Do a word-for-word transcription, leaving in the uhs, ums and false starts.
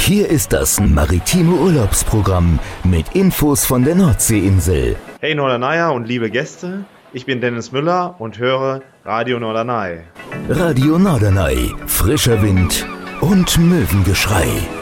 hier ist das maritime Urlaubsprogramm mit Infos von der Nordseeinsel. Hey Norderney und liebe Gäste, ich bin Dennis Müller und höre Radio Norderney. Radio Norderney, frischer Wind und Möwengeschrei.